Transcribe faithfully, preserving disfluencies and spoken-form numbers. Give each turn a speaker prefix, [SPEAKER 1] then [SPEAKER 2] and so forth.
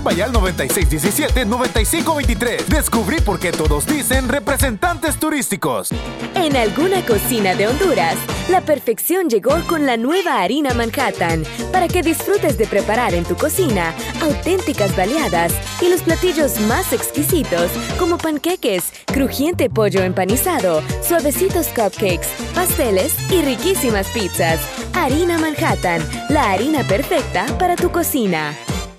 [SPEAKER 1] Vaya al noventa y seis diecisiete, noventa y cinco veintitrés. Descubrí por qué todos dicen representantes turísticos.
[SPEAKER 2] En alguna cocina de Honduras, la perfección llegó con la nueva harina Manhattan para que disfrutes de preparar en tu cocina auténticas baleadas y los platillos más exquisitos como panqueques, crujiente pollo empanizado, suavecitos cupcakes, pasteles y riquísimas pizzas. Harina Manhattan, la harina perfecta para tu cocina.